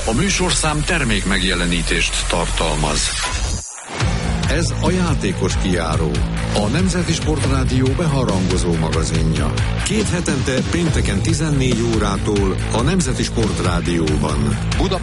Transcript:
A műsorszám termék megjelenítést tartalmaz. Ez a játékos kijáró, a Nemzeti Sportrádió beharangozó magazinja. 2 hetente pénteken 14 órától a Nemzeti Sportrádióban.